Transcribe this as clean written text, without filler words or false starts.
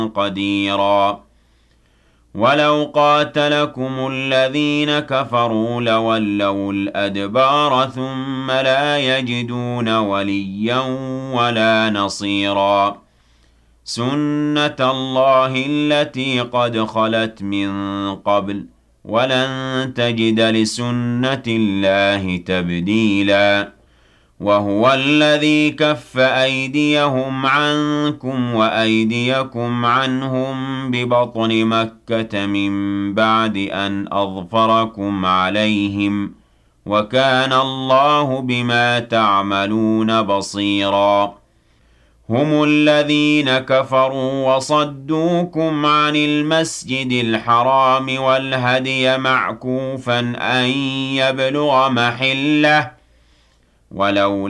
قديرا ولو قاتلكم الذين كفروا لولوا الأدبار ثم لا يجدون وليا ولا نصيرا سنة الله التي قد خلت من قبل ولن تجد لسنة الله تبديلا وهو الذي كف أيديهم عنكم وأيديكم عنهم ببطن مكة من بعد أن أظفركم عليهم وكان الله بما تعملون بصيرا هم الذين كفروا وصدوكم عن المسجد الحرام والهدي معكوفا أن يبلغ محله ولولا